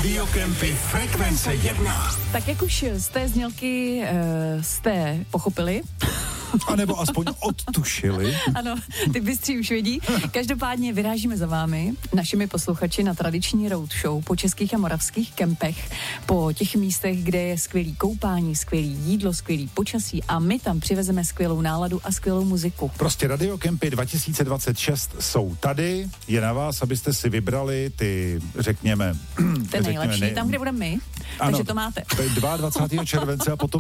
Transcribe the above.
Radiokempy Frekvence 1. Tak jak už z té znělky jste pochopili, A nebo aspoň odtušili. ano, ty bystří už vědí. Každopádně vyrážíme za vámi, našimi posluchači, na tradiční road show po českých a moravských kempech, po těch místech, kde je skvělý koupání, skvělý jídlo, skvělý počasí a my tam přivezeme skvělou náladu a skvělou muziku. Prostě Radiokempy 2026 jsou tady. Je na vás, abyste si vybrali ty, řekněme... Ten nejlepší, tam, kde budeme my. Ano, takže to máte. To je 22. července a potom